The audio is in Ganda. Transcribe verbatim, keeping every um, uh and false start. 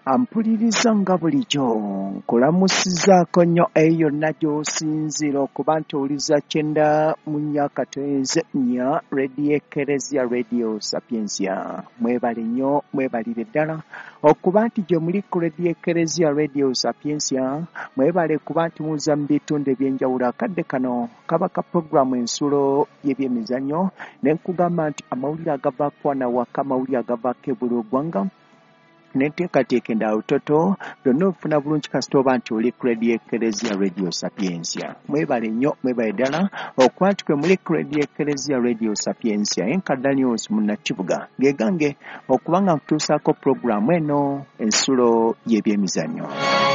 Ampuliriza nga bulijjo nkulamusizaako nnyo eyo yonna gy'osinzira okuba nti owuliza Kyenda mu Nnyakatweze nnya Radio Eklezia Radio Sapiensia. Mwebale nnyo, mwebalire ddala okuba nti gye muli ku Radio Eklezia Radio Sapiensia. Mwebale kuba nti muza mu bitundu eby'enjawulo. Akadde kano kaba ka puroguramu ensulo y'ebyemizannyo ne nkugamba nti amawulire agavaako wano awaka, amawulire agavaako ebuli eggwanga n'enteekateeka endala lutoto byonna ofuna bulungi kasita oba nti oli ku Radio Eklezia Radio Sapiensia. Mwebale nnyo, mwebale ddala okuba nti kwe muli ku Radio Eklezia Radio Sapiensia. Enkadanios Munnakibuga gegange okuba nga nkutuusaako puroguramu eno ensulo y'ebyemizannyo.